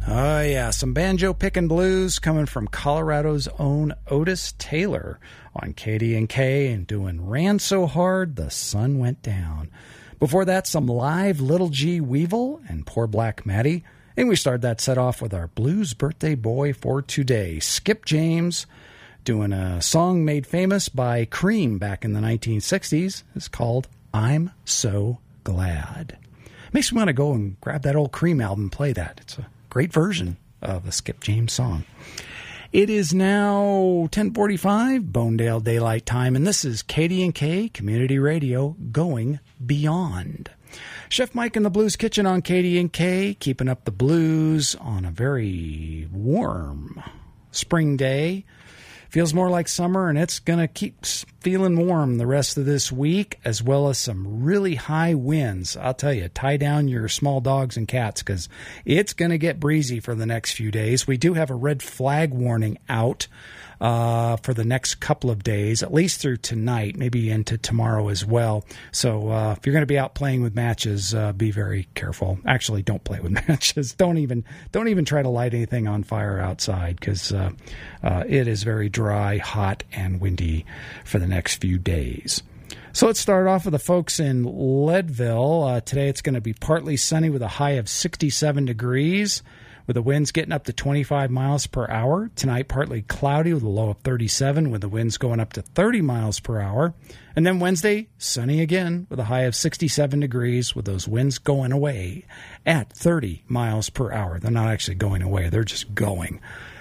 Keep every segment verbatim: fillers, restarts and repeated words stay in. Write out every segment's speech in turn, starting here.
Oh, yeah, some banjo picking blues coming from Colorado's own Otis Taylor on K D and K and doing Ran So Hard the Sun Went Down. Before that, some live Little G Weevil and Poor Black Maddie. And we started that set off with our blues birthday boy for today, Skip James, doing a song made famous by Cream back in the nineteen sixties. It's called I'm So Glad. Makes me want to go and grab that old Cream album and play that. It's a great version of a Skip James song. It is now ten forty-five, Bonedale Daylight Time, and this is K D and K Community Radio Going Beyond. Chef Mike in the Blues Kitchen on K D and K, keeping up the blues on a very warm spring day. Feels more like summer, and it's going to keep feeling warm the rest of this week, as well as some really high winds. I'll tell you, tie down your small dogs and cats, because it's going to get breezy for the next few days. We do have a red flag warning out uh, for the next couple of days, at least through tonight, maybe into tomorrow as well. So uh, if you're going to be out playing with matches, uh, be very careful. Actually, don't play with matches. Don't even don't even try to light anything on fire outside, because uh, uh, it is very dry, hot, and windy for the next few days. So let's start off with the folks in Leadville. Uh, today it's going to be partly sunny with a high of sixty-seven degrees, with the winds getting up to twenty-five miles per hour. Tonight, partly cloudy with a low of thirty-seven, with the winds going up to thirty miles per hour. And then Wednesday, sunny again with a high of sixty-seven degrees, with those winds going away at thirty miles per hour. They're not actually going away, they're just going.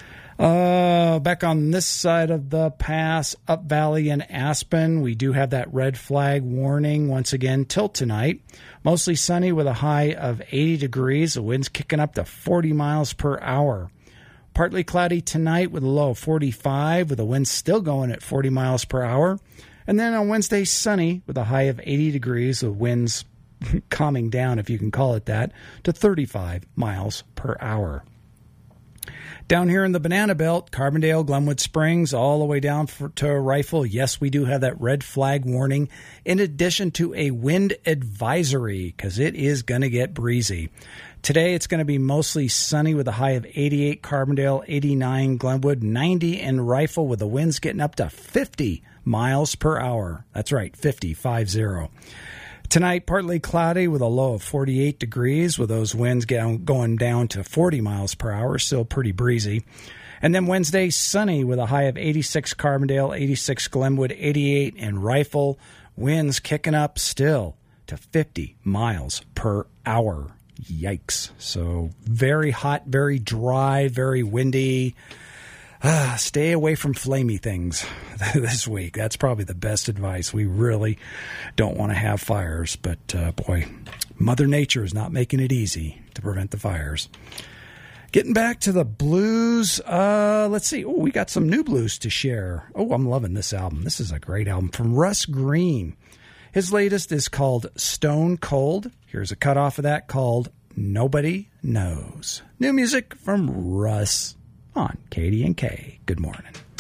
Uh, back on this side of the pass, Up Valley and Aspen, we do have that red flag warning once again till tonight. Mostly sunny with a high of eighty degrees. The wind's kicking up to forty miles per hour. Partly cloudy tonight with a low of forty-five, with the wind still going at forty miles per hour. And then on Wednesday, sunny with a high of eighty degrees. The wind's calming down, if you can call it that, to thirty-five miles per hour. Down here in the Banana Belt, Carbondale, Glenwood Springs, all the way down for, to Rifle. Yes, we do have that red flag warning, in addition to a wind advisory, because it is going to get breezy. Today, it's going to be mostly sunny with a high of eighty-eight Carbondale, eighty-nine Glenwood, ninety in Rifle, with the winds getting up to fifty miles per hour. That's right, fifty, five zero. Tonight, partly cloudy with a low of forty-eight degrees, with those winds going down to forty miles per hour, still pretty breezy. And then Wednesday, sunny with a high of eighty-six Carbondale, eighty-six Glenwood, eighty-eight in Rifle. Winds kicking up still to fifty miles per hour. Yikes. So very hot, very dry, very windy. Ah, stay away from flamey things this week. That's probably the best advice. We really don't want to have fires, but uh, boy, Mother Nature is not making it easy to prevent the fires. Getting back to the blues, uh, let's see. Oh, we got some new blues to share. Oh, I'm loving this album. This is a great album from Russ Green. His latest is called Stone Cold. Here's a cut off of that called Nobody Knows. New music from Russ on K D and K. Good morning.